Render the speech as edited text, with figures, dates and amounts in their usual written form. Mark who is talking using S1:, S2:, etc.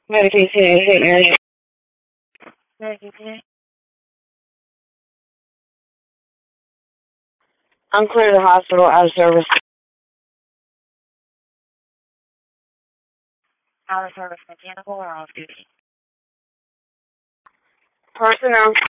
S1: Medication in St. Mary. Medication. I'm clear to the hospital, out of service. Out of service, mechanical or off duty? Personnel.